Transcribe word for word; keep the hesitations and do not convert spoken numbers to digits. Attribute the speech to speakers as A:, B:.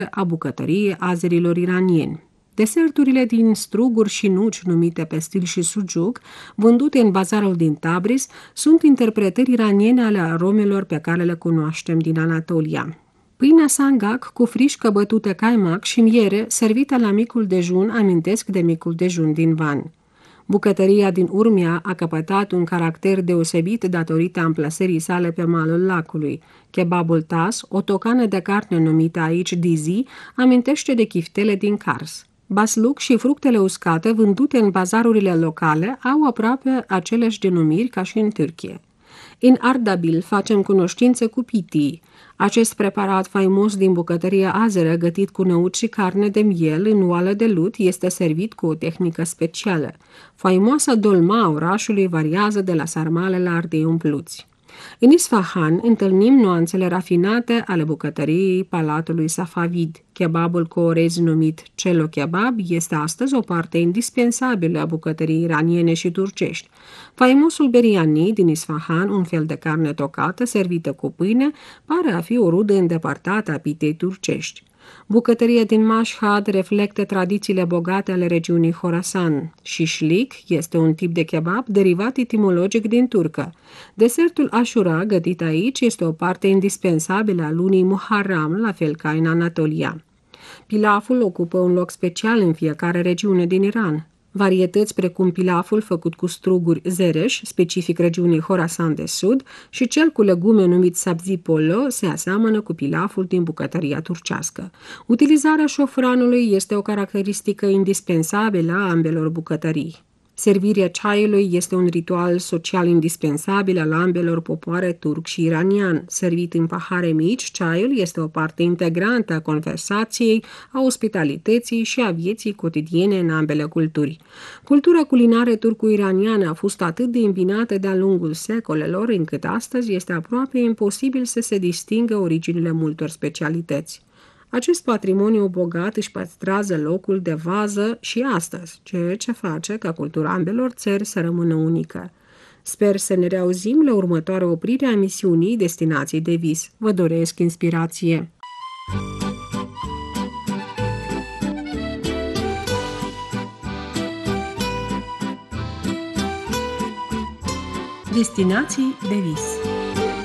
A: a bucătăriei azerilor iranieni. Deserturile din struguri și nuci, numite pestil și sujuk, vândute în bazarul din Tabriz, sunt interpretări iraniene ale aromelor pe care le cunoaștem din Anatolia. Pâinea sangak cu frișcă bătută caimac și miere, servită la micul dejun, amintesc de micul dejun din Van. Bucătăria din Urmia a căpătat un caracter deosebit datorită amplasării sale pe malul lacului. Kebabul tas, o tocană de carne numită aici dizi, amintește de chiftele din Kars. Basluc și fructele uscate vândute în bazarurile locale au aproape aceleași denumiri ca și în Turcie. În Ardabil facem cunoștință cu pitii. Acest preparat faimos din bucătăria azeră, gătit cu năut și carne de miel în oală de lut, este servit cu o tehnică specială. Faimoasa dolma a orașului variază de la sarmale la ardei umpluți. În Isfahan întâlnim nuanțele rafinate ale bucătăriei palatului Safavid. Kebabul cu orez numit celo kebab este astăzi o parte indispensabilă a bucătăriei iraniene și turcești. Faimosul beriani din Isfahan, un fel de carne tocată servită cu pâine, pare a fi o rudă îndepărtată a pitei turcești. Bucătăria din Mashhad reflectă tradițiile bogate ale regiunii Khorasan. Shishlik este un tip de kebab derivat etimologic din turcă. Desertul Ashura, gătit aici, este o parte indispensabilă a lunii Muharram, la fel ca în Anatolia. Pilaful ocupă un loc special în fiecare regiune din Iran. Varietăți precum pilaful făcut cu struguri zereș, specific regiunii Khorasan de Sud, și cel cu legume numit sabzi polo se aseamănă cu pilaful din bucătăria turcească. Utilizarea șofranului este o caracteristică indispensabilă a ambelor bucătării. Servirea ceaiului este un ritual social indispensabil al ambelor popoare turc și iranian. Servit în pahare mici, ceaiul este o parte integrantă a conversației, a ospitalității și a vieții cotidiene în ambele culturi. Cultura culinară turco-iraniană a fost atât de îmbinată de-a lungul secolelor, încât astăzi este aproape imposibil să se distingă originile multor specialități. Acest patrimoniu bogat își păstrează locul de vază și astăzi, ceea ce face ca cultura ambelor țări să rămână unică. Sper să ne reauzim la următoarea oprire a misiunii Destinații de Vis. Vă doresc inspirație! Destinații de Vis.